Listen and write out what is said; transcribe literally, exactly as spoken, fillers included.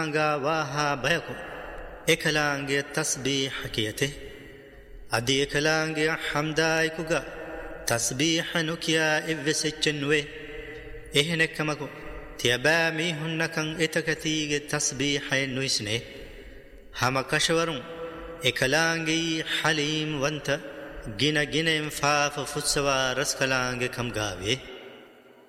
واها بيكو إكلانجي تسبيح كيته أدي إكلانجي حمدايكوغا تسبيح نكيا إفسجنوي إهنك مكو تيبامي هنكن إتكتيغ تسبيح نويسني هما كشورون إكلانجي حليم وانت جنا جنا فاف فتسوا رسكلانجي كم غاوي